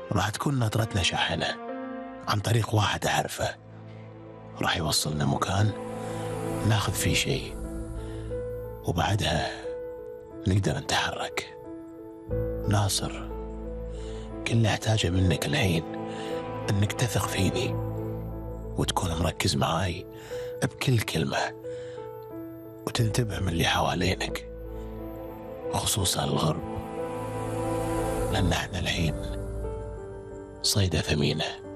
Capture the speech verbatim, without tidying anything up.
راح تكون نظرتنا شاحنة عن طريق واحد أعرفه، راح يوصلنا مكان ناخذ فيه شيء، وبعدها نقدر نتحرك. ناصر، كل اللي أحتاجه منك الحين أنك تثق فيني وتكون مركز معاي بكل كلمة، وتنتبه من اللي حوالينك خصوصا الغرب، لأن احنا الحين صيدة ثمينة.